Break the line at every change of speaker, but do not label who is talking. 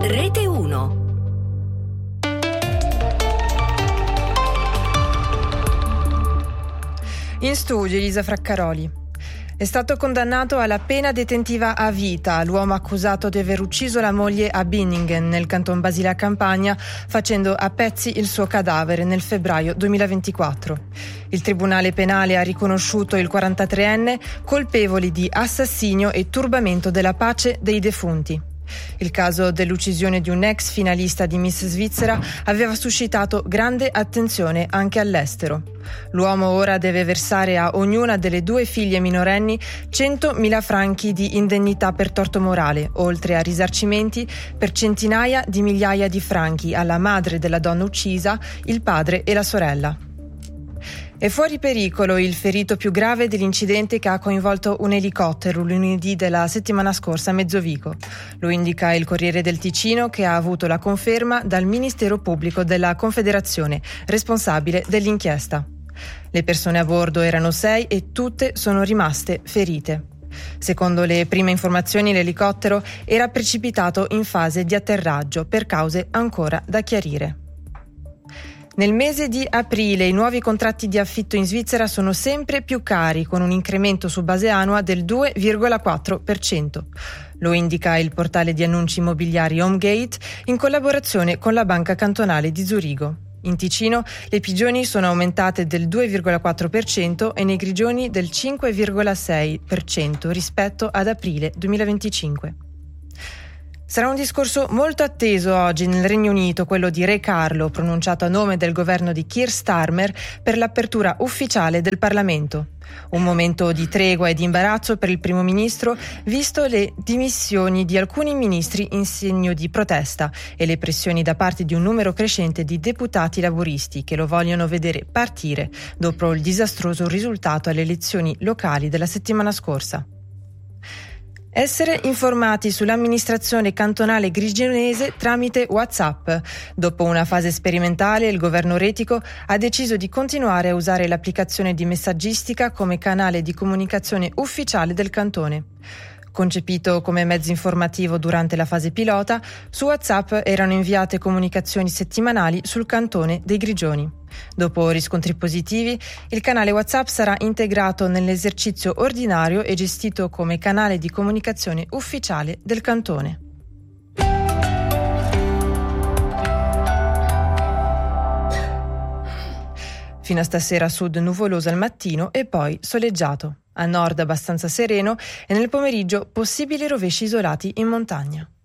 Rete 1.
In studio Elisa Fraccaroli. È stato condannato alla pena detentiva a vita l'uomo accusato di aver ucciso la moglie a Binningen, nel canton Basilea Campania, facendo a pezzi il suo cadavere nel febbraio 2024. Il Tribunale Penale ha riconosciuto il 43enne colpevole di assassinio e turbamento della pace dei defunti. Il caso dell'uccisione di un ex finalista di Miss Svizzera aveva suscitato grande attenzione anche all'estero. L'uomo ora deve versare a ognuna delle due figlie minorenni 100.000 franchi di indennità per torto morale, oltre a risarcimenti per centinaia di migliaia di franchi alla madre della donna uccisa, il padre e la sorella. È fuori pericolo il ferito più grave dell'incidente che ha coinvolto un elicottero lunedì della settimana scorsa a Mezzovico. Lo indica il Corriere del Ticino, che ha avuto la conferma dal Ministero Pubblico della Confederazione, responsabile dell'inchiesta. Le persone a bordo erano 6 e tutte sono rimaste ferite. Secondo le prime informazioni, l'elicottero era precipitato in fase di atterraggio per cause ancora da chiarire. Nel mese di aprile i nuovi contratti di affitto in Svizzera sono sempre più cari, con un incremento su base annua del 2,4%. Lo indica il portale di annunci immobiliari HomeGate in collaborazione con la Banca Cantonale di Zurigo. In Ticino le pigioni sono aumentate del 2,4% e nei grigioni del 5,6% rispetto ad aprile 2025. Sarà un discorso molto atteso oggi nel Regno Unito, quello di Re Carlo, pronunciato a nome del governo di Keir Starmer per l'apertura ufficiale del Parlamento. Un momento di tregua e di imbarazzo per il primo ministro, visto le dimissioni di alcuni ministri in segno di protesta e le pressioni da parte di un numero crescente di deputati laburisti che lo vogliono vedere partire dopo il disastroso risultato alle elezioni locali della settimana scorsa. Essere informati sull'amministrazione cantonale grigionese tramite WhatsApp. Dopo una fase sperimentale, il governo retico ha deciso di continuare a usare l'applicazione di messaggistica come canale di comunicazione ufficiale del cantone. Concepito come mezzo informativo durante la fase pilota, su WhatsApp erano inviate comunicazioni settimanali sul cantone dei Grigioni. Dopo riscontri positivi, il canale WhatsApp sarà integrato nell'esercizio ordinario e gestito come canale di comunicazione ufficiale del cantone. Fino a stasera sud nuvoloso al mattino e poi soleggiato. A nord abbastanza sereno e nel pomeriggio possibili rovesci isolati in montagna.